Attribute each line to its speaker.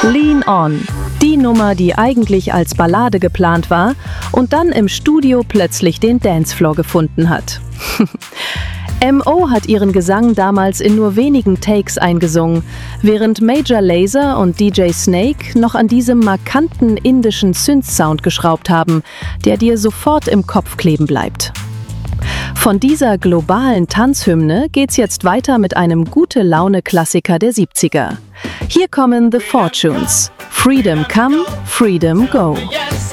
Speaker 1: Lean On, die Nummer, die eigentlich als Ballade geplant war und dann im Studio plötzlich den Dancefloor gefunden hat. M.O. hat ihren Gesang damals in nur wenigen Takes eingesungen, während Major Lazer und DJ Snake noch an diesem markanten indischen Synth-Sound geschraubt haben, der dir sofort im Kopf kleben bleibt. Von dieser globalen Tanzhymne geht's jetzt weiter mit einem Gute-Laune-Klassiker der 70er. Hier kommen The Fortunes. Freedom Come, Freedom Go.
Speaker 2: Yes,